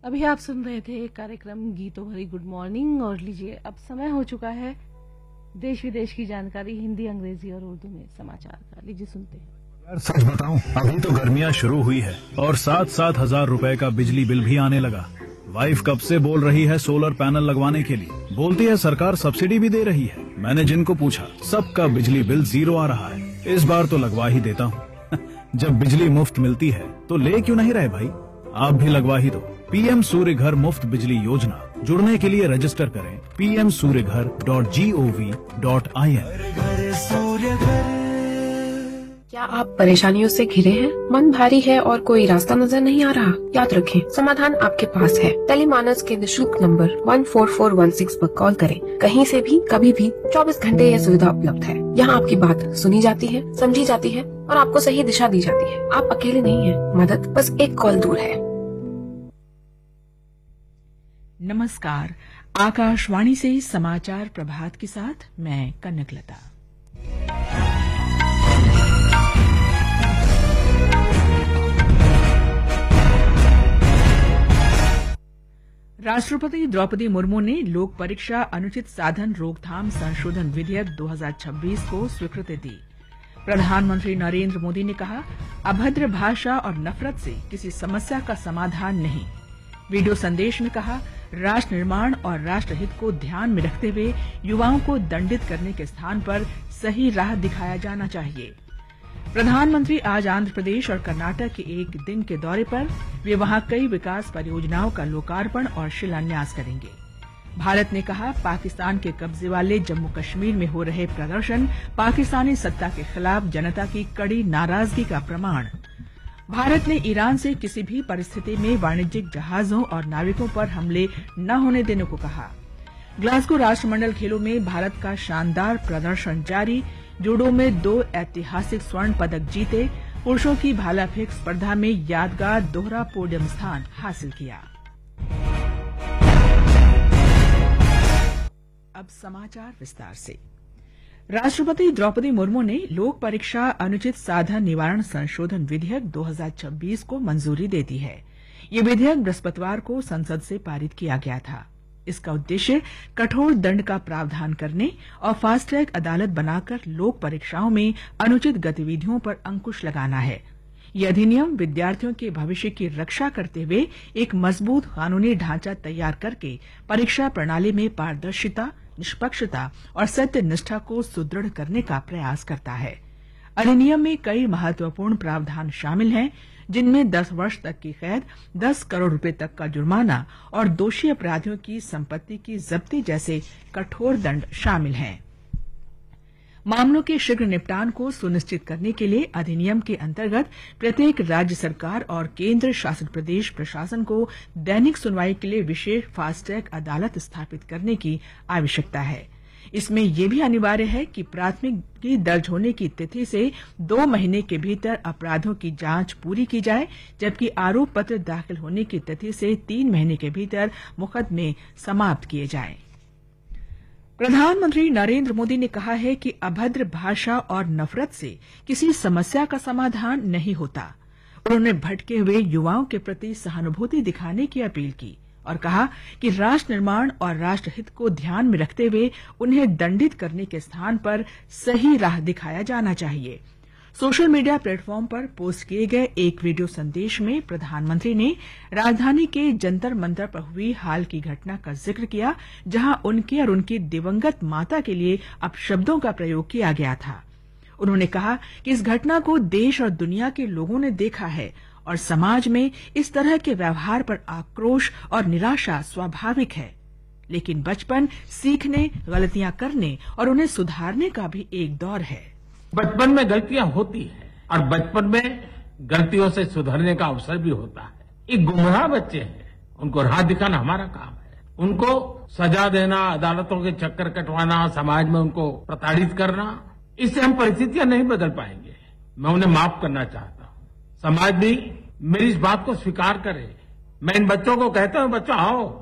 अभी आप सुन रहे थे कार्यक्रम गीतों भरी गुड मॉर्निंग। और लीजिए अब समय हो चुका है देश विदेश की जानकारी हिंदी, अंग्रेजी और उर्दू में समाचार का। लीजिए सुनते हैं। यार सच बताऊं, अभी तो गर्मियां शुरू हुई है और 7-7 हजार रुपए का बिजली बिल भी आने लगा। वाइफ कब से बोल रही है सोलर पैनल लगवाने के लिए, बोलती है सरकार सब्सिडी भी दे रही है। मैंने जिनको पूछा सबका बिजली बिल 0 आ रहा है। इस बार तो लगवा ही देता हूँ। जब बिजली मुफ्त मिलती है तो ले क्यों नहीं रहे भाई, आप भी लगवा ही दो। पीएम सूर्य घर मुफ्त बिजली योजना, जुड़ने के लिए रजिस्टर करें pmsuryaghar.gov.in। क्या आप परेशानियों से घिरे हैं? मन भारी है और कोई रास्ता नजर नहीं आ रहा? याद रखें, समाधान आपके पास है। टेलीमानस के निःशुल्क नंबर 14416 पर कॉल करें। कहीं से भी, कभी भी, 24 घंटे यह सुविधा उपलब्ध है। यहाँ आपकी बात सुनी जाती है, समझी जाती है और आपको सही दिशा दी जाती है। आप अकेले नहीं हैं, मदद बस एक कॉल दूर है। नमस्कार, आकाशवाणी से समाचार प्रभात के साथ मैं कनकलता। राष्ट्रपति द्रौपदी मुर्मू ने लोक परीक्षा अनुचित साधन रोकथाम संशोधन विधेयक 2026 को स्वीकृति दी। प्रधानमंत्री नरेंद्र मोदी ने कहा, अभद्र भाषा और नफरत से किसी समस्या का समाधान नहीं। वीडियो संदेश में कहा, राष्ट्र निर्माण और राष्ट्रहित को ध्यान में रखते हुए युवाओं को दंडित करने के स्थान पर सही राह दिखाया जाना चाहिए। प्रधानमंत्री आज आंध्र प्रदेश और कर्नाटक के एक दिन के दौरे पर वे वहां कई विकास परियोजनाओं का लोकार्पण और शिलान्यास करेंगे। भारत ने कहा, पाकिस्तान के कब्जे वाले जम्मू कश्मीर में हो रहे प्रदर्शन पाकिस्तानी सत्ता के खिलाफ जनता की कड़ी नाराजगी का प्रमाण। भारत ने ईरान से किसी भी परिस्थिति में वाणिज्यिक जहाजों और नाविकों पर हमले न होने देने को कहा। ग्लासगो राष्ट्रमंडल खेलों में भारत का शानदार प्रदर्शन जारी। जूडो में 2 ऐतिहासिक स्वर्ण पदक जीते। पुरुषों की भाला फेंक स्पर्धा में यादगार दोहरा पोडियम स्थान हासिल किया। अब समाचार विस्तार से। राष्ट्रपति द्रौपदी मुर्मू ने लोक परीक्षा अनुचित साधन निवारण संशोधन विधेयक 2026 को मंजूरी दे दी है। ये विधेयक बृहस्पतिवार को संसद से पारित किया गया था। इसका उद्देश्य कठोर दंड का प्रावधान करने और फास्ट ट्रैक अदालत बनाकर लोक परीक्षाओं में अनुचित गतिविधियों पर अंकुश लगाना है। यह अधिनियम विद्यार्थियों के भविष्य की रक्षा करते हुए एक मजबूत कानूनी ढांचा तैयार करके परीक्षा प्रणाली में पारदर्शिता, निष्पक्षता और सत्य निष्ठा को सुदृढ़ करने का प्रयास करता है। अधिनियम में कई महत्वपूर्ण प्रावधान शामिल हैं, जिनमें 10 वर्ष तक की कैद, 10 करोड़ रुपए तक का जुर्माना और दोषी अपराधियों की संपत्ति की जब्ती जैसे कठोर दंड शामिल हैं। मामलों के शीघ्र निपटान को सुनिश्चित करने के लिए अधिनियम के अंतर्गत प्रत्येक राज्य सरकार और केंद्र शासित प्रदेश प्रशासन को दैनिक सुनवाई के लिए विशेष फास्ट ट्रैक अदालत स्थापित करने की आवश्यकता है। इसमें यह भी अनिवार्य है कि प्राथमिकी दर्ज होने की तिथि से 2 महीने के भीतर अपराधों की जांच पूरी की जाए, जबकि आरोप पत्र दाखिल होने की तिथि से 3 महीने के भीतर मुकदमे समाप्त किए जाएं। प्रधानमंत्री नरेंद्र मोदी ने कहा है कि अभद्र भाषा और नफरत से किसी समस्या का समाधान नहीं होता। उन्होंने भटके हुए युवाओं के प्रति सहानुभूति दिखाने की अपील की और कहा कि राष्ट्र निर्माण और राष्ट्रहित को ध्यान में रखते हुए उन्हें दंडित करने के स्थान पर सही राह दिखाया जाना चाहिए। सोशल मीडिया प्लेटफॉर्म पर पोस्ट किए गए एक वीडियो संदेश में प्रधानमंत्री ने राजधानी के जंतर मंतर पर हुई हाल की घटना का जिक्र किया, जहां उनके और उनकी दिवंगत माता के लिए अपशब्दों का प्रयोग किया गया था। उन्होंने कहा कि इस घटना को देश और दुनिया के लोगों ने देखा है और समाज में इस तरह के व्यवहार पर आक्रोश और निराशा स्वाभाविक है, लेकिन बचपन सीखने, गलतियां करने और उन्हें सुधारने का भी एक दौर है। बचपन में गलतियां होती हैं और बचपन में गलतियों से सुधरने का अवसर भी होता है। ये गुमराह बच्चे हैं, उनको राह दिखाना हमारा काम है। उनको सजा देना, अदालतों के चक्कर कटवाना, समाज में उनको प्रताड़ित करना, इससे हम परिस्थितियां नहीं बदल पाएंगे। मैं उन्हें माफ करना चाहता हूं। समाज भी मेरी इस बात को स्वीकार करे। मैं इन बच्चों को कहता हूं, बच्चों आओ,